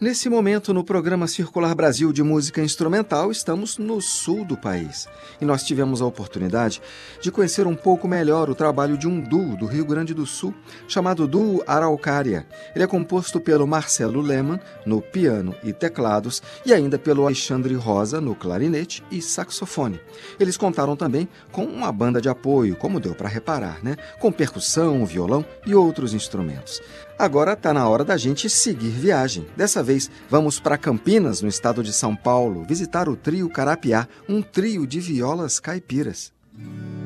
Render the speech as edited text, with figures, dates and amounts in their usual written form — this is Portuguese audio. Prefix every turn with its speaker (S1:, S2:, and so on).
S1: Nesse momento, no programa Circular Brasil de Música Instrumental, estamos no sul do país. E nós tivemos a oportunidade de conhecer um pouco melhor o trabalho de um duo do Rio Grande do Sul, chamado Duo Araucária. Ele é composto pelo Marcelo Lehmann, no piano e teclados, e ainda pelo Alexandre Rosa, no clarinete e saxofone. Eles contaram também com uma banda de apoio, como deu para reparar, né? Com percussão, violão e outros instrumentos. Agora está na hora da gente seguir viagem. Dessa vez, vamos para Campinas, no estado de São Paulo, visitar o trio Carapiá, um trio de violas caipiras.